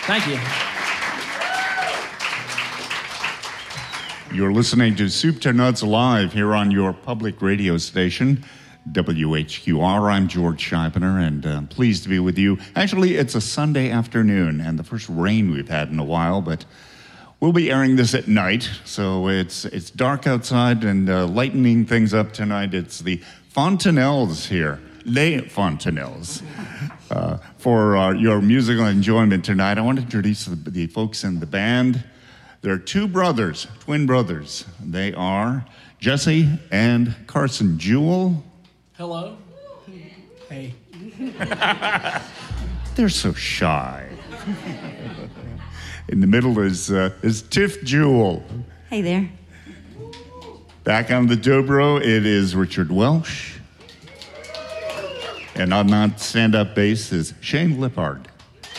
Thank you. You're listening to Soup to Nuts Live here on your public radio station, WHQR. I'm George Scheibner, and I'm pleased to be with you. Actually, it's a Sunday afternoon, and the first rain we've had in a while, but we'll be airing this at night, so it's dark outside and lightening things up tonight. It's the Fontanelles here, Les Fontanelles. For your musical enjoyment tonight, I want to introduce the folks in the band. There are two brothers, twin brothers. They are Jesse and Carson Jewell. Hello. Hey. They're so shy. In the middle is Tiff Jewell. Hey there. Back on the dobro, it is Richard Welsh. And on that stand-up bass is Shane Lippard.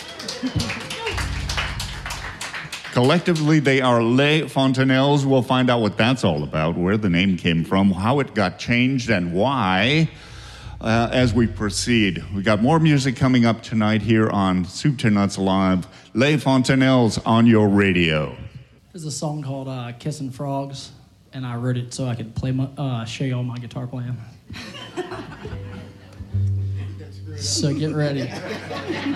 Collectively, they are Les Fontanelles. We'll find out what that's all about, where the name came from, how it got changed, and why as we proceed. We got more music coming up tonight here on Soup to Nuts Live. Les Fontanelles on your radio. There's a song called Kissing Frogs, and I wrote it so I could play show you all my guitar playing. So get ready.